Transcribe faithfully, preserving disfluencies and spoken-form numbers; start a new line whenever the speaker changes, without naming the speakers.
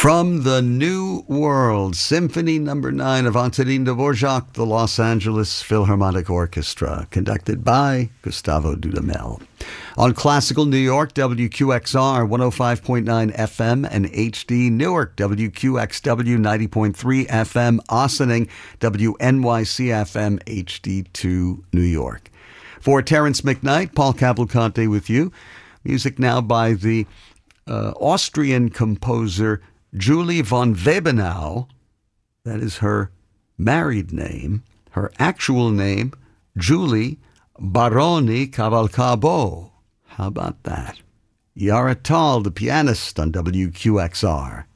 From the New World, Symphony Number Nine of Antonin Dvorak, the Los Angeles Philharmonic Orchestra, conducted by Gustavo Dudamel. On Classical New York, W Q X R one oh five point nine F M and H D Newark, W Q X W ninety point three F M, Ossining, W N Y C F M, H D two New York. For Terrence McKnight, Paul Cavalcante with you. Music now by the uh, Austrian composer Julie von Webenau. That is her married name. Her actual name, Julie Baroni Cavalcabo. How about that? Yara Tal, the pianist on W Q X R.